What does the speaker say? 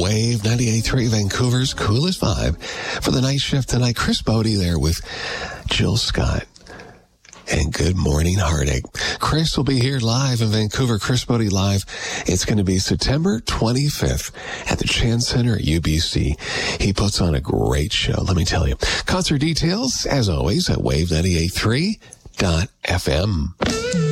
Wave 98.3, Vancouver's coolest vibe. For the night shift tonight, Chris Bodie there with Jill Scott. And Good Morning Heartache. Chris will be here live in Vancouver, Chris Bodie Live. It's going to be September 25th at the Chan Center at UBC. He puts on a great show, let me tell you. Concert details, as always, at wave983.fm.